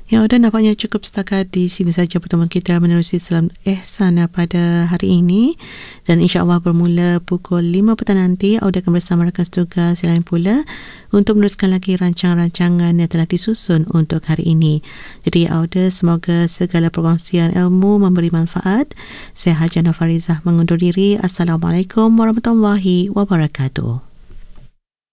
Ya, dan nampaknya cukup setakat di sini saja pertemuan kita menerusi Salam Ehsan pada hari ini. Dan insya-Allah bermula pukul 5 petang nanti, Auda akan bersama rakan setugas yang lain pula untuk meneruskan lagi rancangan-rancangan yang telah disusun untuk hari ini. Jadi Auda, semoga segala perkongsian ilmu memberi manfaat. Saya Hajah Nofarizah mengundur diri. Assalamualaikum warahmatullahi wabarakatuh.